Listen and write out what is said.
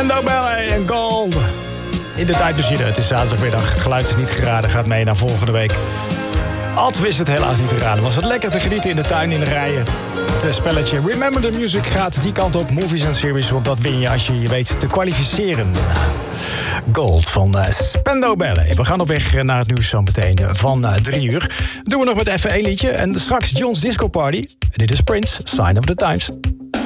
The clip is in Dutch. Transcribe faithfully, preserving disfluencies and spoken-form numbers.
Spandau Ballet en Gold. In de tijdmachine, het is zaterdagmiddag. Het geluid is niet geraden, gaat mee naar volgende week. Ad wist het helaas niet te raden. Was het lekker te genieten in de tuin, in de rijen. Het spelletje Remember the Music gaat die kant op. Movies en series, want dat win je als je je weet te kwalificeren. Gold van uh, Spandau Ballet. We gaan op weg naar het nieuws zo meteen van uh, drie uur. Doen we nog met even één liedje. En straks John's Disco Party. Dit is Prince, Sign of the Times.